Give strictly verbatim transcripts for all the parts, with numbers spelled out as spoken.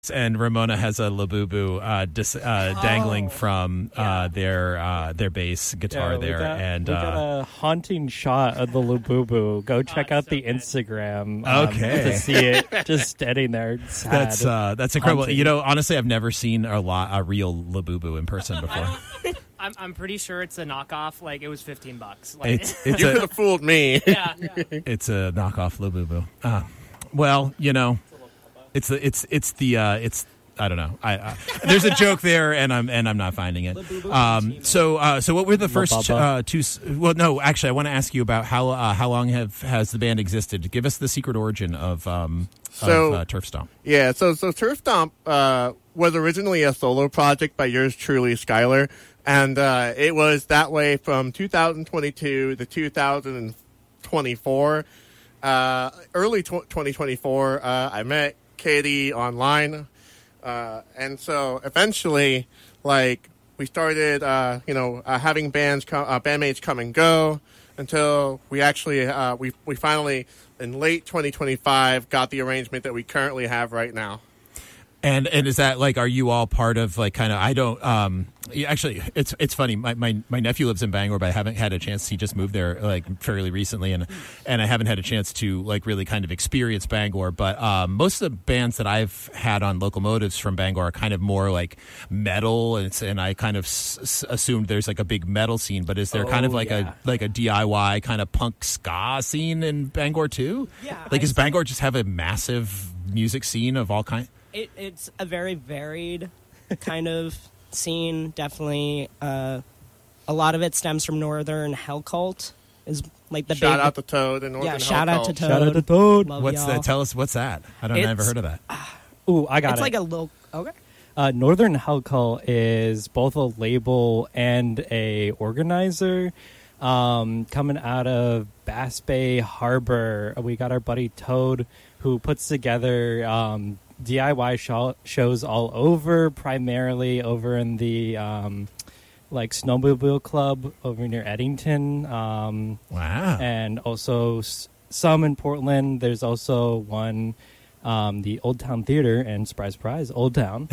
And Ramona has a Labubu uh, dis, uh, oh. dangling from uh, yeah. their uh, their bass guitar yeah, there, got, and we uh, got a haunting shot of the Labubu. Go check oh, out so the good. Instagram. Um, okay, to see it just standing there. Sad. That's uh, that's incredible. Haunting. You know, honestly, I've never seen a lot a real Labubu in person before. I'm I'm pretty sure it's a knockoff. Like it was fifteen bucks. Like, it's, it's you a, could have fooled me. Yeah, yeah. It's a knockoff Labubu. Uh, well, you know, it's the it's it's the uh, it's. I don't know. I, uh, there's a joke there, and I'm and I'm not finding it. Um, so, uh, so what were the first uh, two? Well, no, actually, I want to ask you about how uh, how long have has the band existed? Give us the secret origin of um, so, of uh, Turf Stomp. Yeah, so so Turf Stomp uh, was originally a solo project by yours truly, Skylar, and uh, it was that way from two thousand twenty-two to two thousand twenty-four. Uh, early tw- twenty twenty-four, uh, I met Katie online. Uh, and so eventually, like, we started, uh, you know, uh, having bands, co- uh, bandmates come and go until we actually, uh, we we finally, in late twenty twenty-five, got the arrangement that we currently have right now. And and is that like, are you all part of like kind of, I don't, um, actually, it's it's funny. My, my my nephew lives in Bangor, but I haven't had a chance. He just moved there like fairly recently, and and I haven't had a chance to like really kind of experience Bangor. But um, most of the bands that I've had on Locomotives from Bangor are kind of more like metal, and it's, and I kind of s- s- assumed there's like a big metal scene. But is there oh, kind of like yeah. a like a D I Y kind of punk ska scene in Bangor too? Yeah. Like, I does Bangor just have a massive music scene of all kinds? It, it's a very varied kind of scene. Definitely, uh, a lot of it stems from Northern Hell Cult. Is like the shout big, out to Toad and Northern yeah. Hell Shout out Cult. to Toad. Shout out to Toad. Love What's y'all. that? Tell us what's that? I don't. It's, I've never heard of that. Ooh, I got it's it. It's like a little. Okay. Uh, Northern Hell Cult is both a label and a organizer. Um, coming out of Bass Bay Harbor, we got our buddy Toad, who puts together um, D I Y show- shows all over, primarily over in the um, like Snowmobile Club over near Eddington. Um, Wow. And also s- some in Portland. There's also one, um, the Old Town Theater, and surprise, surprise, Old Town.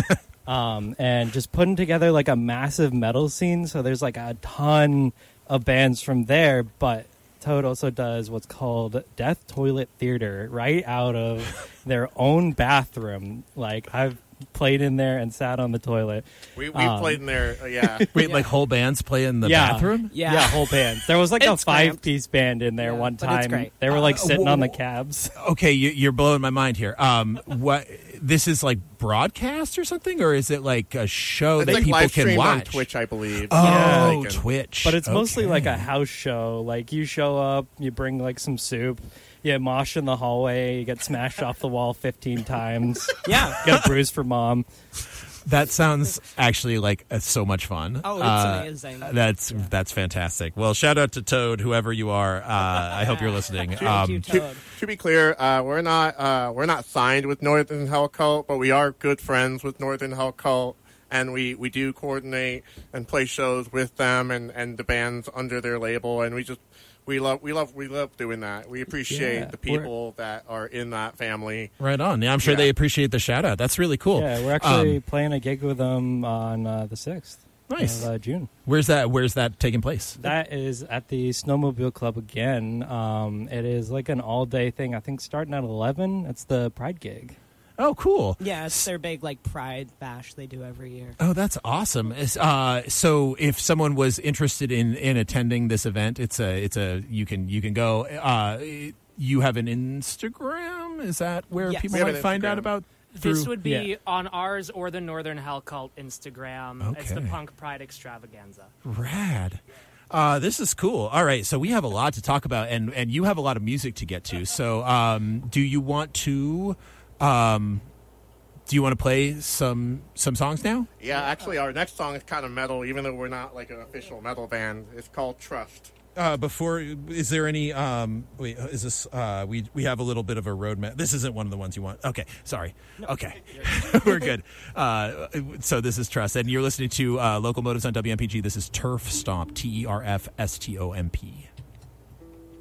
um, and just putting together like a massive metal scene. So there's like a ton of bands from there, but Toad also does what's called Death Toilet Theater right out of their own bathroom. Like, I've played in there and sat on the toilet. We we Um, played in there, uh, yeah. Wait, Yeah. like whole bands play in the Yeah. bathroom? Yeah. Yeah, whole band. There was like a It's cramped. five-piece band in there Yeah, one but it's time. great. They were like Uh, sitting whoa, on the whoa. cabs. Okay, you, you're blowing my mind here. Um, what this is like broadcast or something, or is it like a show It's that like people live can streamed on watch? Twitch, I believe. Oh, Yeah, like, and- Twitch. But it's mostly Okay. like a house show. Like, you show up, you bring like some soup, you mosh in the hallway, you get smashed off the wall fifteen times. Yeah. Get a bruise for mom. That sounds actually like uh, so much fun. Oh, it's Uh, amazing. That's that's fantastic. Well, shout out to Toad, whoever you are. Uh, I hope you're listening. Thank Um, you, To, Toad. to be clear, uh, we're not uh, we're not signed with Northern Hell Cult, but we are good friends with Northern Hell Cult, and we, we do coordinate and play shows with them and, and the bands under their label, and we just we love we love we love doing that. We appreciate Yeah, the people that are in that family. right on. Yeah, I'm sure Yeah. they appreciate the shout out. That's really cool. Yeah, we're actually Um, playing a gig with them on uh, the sixth Nice. of uh, June. Where's that? Where's that taking place? That is at the Snowmobile Club again. Um, it is like an all-day thing. I think starting at eleven. It's the Pride gig. Oh, cool. Yeah, it's their big like Pride bash they do every year. Oh, that's awesome. Is- Uh, so, if someone was interested in, in attending this event, it's a it's a you can you can go. Uh, you have an Instagram. Is that where Yes. people We have might an find Instagram. out about? This through- would be Yeah. on ours or the Northern Hell Cult Instagram. It's the Okay. Punk Pride Extravaganza. Rad. Uh, this is cool. All right, so we have a lot to talk about, and, and you have a lot of music to get to. So, um, do you want to, um, do you want to play some some songs now? Yeah, actually, our next song is kind of metal, even though we're not like an official metal band. It's called Trust. Uh, before, is there any? Um, wait, is this? Uh, we we have a little bit of a roadmap. This isn't one of the ones you want. Okay, sorry. Okay, we're good. Uh, so this is Trust, and you're listening to uh, Local Motives on W M P G. This is Turf Stomp. T E R F S T O M P.